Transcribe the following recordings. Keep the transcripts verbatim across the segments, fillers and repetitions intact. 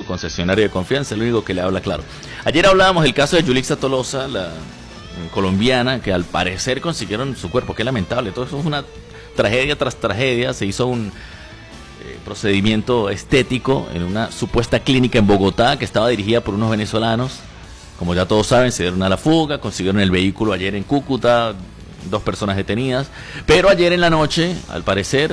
concesionario de confianza, el único que le habla claro. Ayer hablábamos del caso de Yulixa Tolosa, la colombiana, que al parecer consiguieron su cuerpo. Qué lamentable, todo eso es una tragedia tras tragedia. Se hizo un eh, procedimiento estético en una supuesta clínica en Bogotá que estaba dirigida por unos venezolanos. Como ya todos saben, se dieron a la fuga, consiguieron el vehículo ayer en Cúcuta, dos personas detenidas, pero ayer en la noche, al parecer,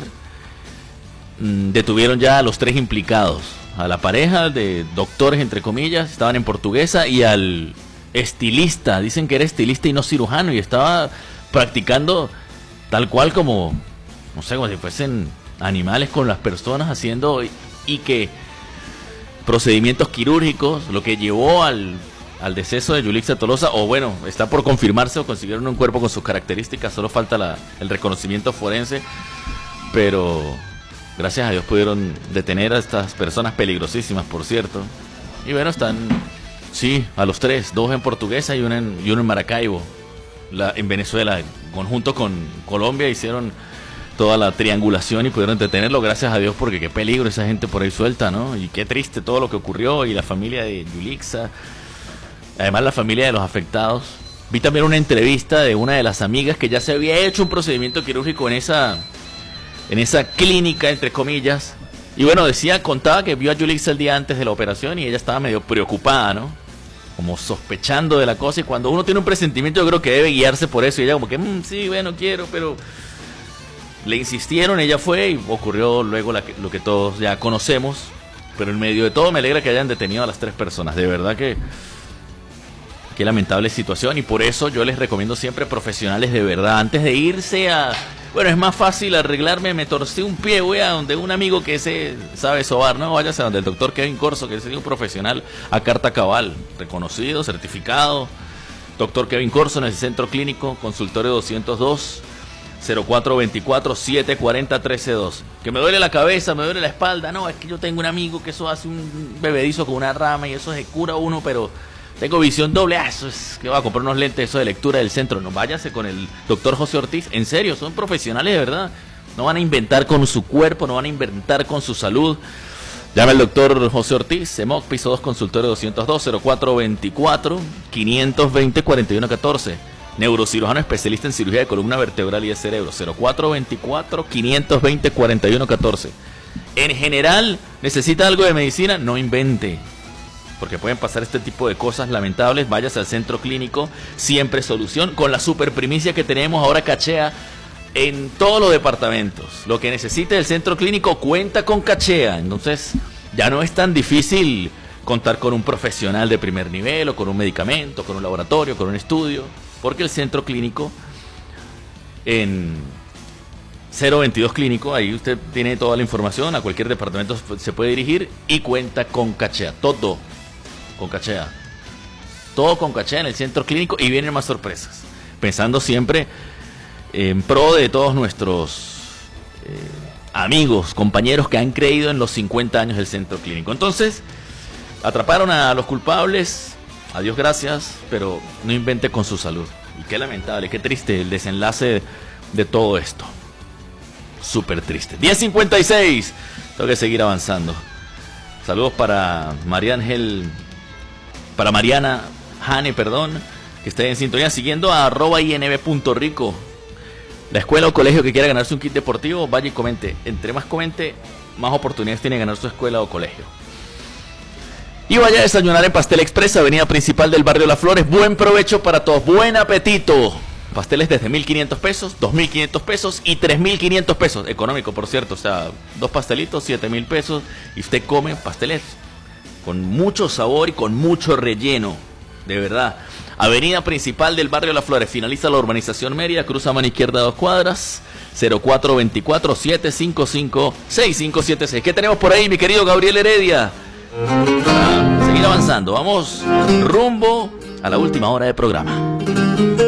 mmm, detuvieron ya a los tres implicados, a la pareja de doctores, entre comillas, estaban en Portuguesa, y al estilista, dicen que era estilista y no cirujano, y estaba practicando tal cual como, no sé, como si fuesen animales con las personas, haciendo y, y que procedimientos quirúrgicos, lo que llevó al al deceso de Yulixa Tolosa, o bueno, está por confirmarse, o consiguieron un cuerpo con sus características, solo falta la, el reconocimiento forense, pero gracias a Dios pudieron detener a estas personas peligrosísimas, por cierto, y bueno, están, sí, a los tres, dos en Portuguesa y uno en, y uno en Maracaibo, la, en Venezuela, conjunto con Colombia, hicieron toda la triangulación y pudieron detenerlo, gracias a Dios, porque qué peligro esa gente por ahí suelta, ¿no? Y qué triste todo lo que ocurrió, y la familia de Yulixa, además la familia de los afectados. Vi también una entrevista de una de las amigas que ya se había hecho un procedimiento quirúrgico en esa en esa clínica, entre comillas, y bueno, decía, contaba que vio a Yulixa el día antes de la operación y ella estaba medio preocupada, ¿no? Como sospechando de la cosa, y cuando uno tiene un presentimiento yo creo que debe guiarse por eso, y ella como que, mmm, sí, bueno, quiero, pero le insistieron, ella fue y ocurrió luego la, lo que todos ya conocemos, pero en medio de todo me alegra que hayan detenido a las tres personas, de verdad que qué lamentable situación, y por eso yo les recomiendo siempre profesionales de verdad. Antes de irse a... Bueno, es más fácil arreglarme, me torcí un pie, voy a donde un amigo que se sabe sobar, no, váyase a donde el doctor Kevin Corso, que es un profesional a carta cabal, reconocido, certificado. Doctor Kevin Corso en el Centro Clínico, consultorio doscientos dos, cero cuatro veinticuatro, siete cuarenta, trece dos. Que me duele la cabeza, me duele la espalda, no, es que yo tengo un amigo que eso hace un bebedizo con una rama y eso se cura uno, pero... tengo visión doble, ah, eso es que va a comprar unos lentes, eso de lectura del centro. No, váyase con el doctor José Ortiz, en serio, son profesionales de verdad. No van a inventar con su cuerpo, no van a inventar con su salud. Llama al doctor José Ortiz, E M O C, piso dos, consultorio doscientos dos, cero cuatro veinticuatro, quinientos veinte, cuarenta y uno catorce. Neurocirujano especialista en cirugía de columna vertebral y de cerebro, cero cuatro veinticuatro, quinientos veinte, cuarenta y uno catorce. En general, ¿necesita algo de medicina? No invente, porque pueden pasar este tipo de cosas lamentables. Váyase al centro clínico, siempre solución, con la super primicia que tenemos ahora, cachea en todos los departamentos. Lo que necesite el centro clínico cuenta con cachea, entonces ya no es tan difícil contar con un profesional de primer nivel, o con un medicamento, con un laboratorio, con un estudio, porque el centro clínico en cero veintidós Clínico, ahí usted tiene toda la información, a cualquier departamento se puede dirigir y cuenta con cachea, todo con cachea, todo con cachea en el centro clínico, y vienen más sorpresas, pensando siempre en pro de todos nuestros eh, amigos, compañeros que han creído en los cincuenta años del centro clínico. Entonces, atraparon a los culpables, a Dios gracias, pero no invente con su salud, y qué lamentable, qué triste el desenlace de todo esto, súper triste. diez cincuenta y seis, tengo que seguir avanzando. Saludos para María Ángel, para Mariana Jane, perdón, que esté en sintonía, siguiendo a arroba inb.rico. La escuela o colegio que quiera ganarse un kit deportivo, vaya y comente. Entre más comente, más oportunidades tiene de ganar su escuela o colegio. Y vaya a desayunar en Pastel Express, avenida principal del barrio Las Flores. Buen provecho para todos, buen apetito. Pasteles desde mil quinientos pesos, dos mil quinientos pesos y tres mil quinientos pesos. Económico, por cierto, o sea, dos pastelitos, siete mil pesos. Y usted come pasteles con mucho sabor y con mucho relleno, de verdad. Avenida principal del barrio Las Flores, finaliza la urbanización Mérida, cruza a mano izquierda dos cuadras, cero cuatro veinticuatro, siete cinco cinco, seis cinco siete seis. ¿Qué tenemos por ahí, mi querido Gabriel Heredia? Para seguir avanzando, vamos rumbo a la última hora de programa.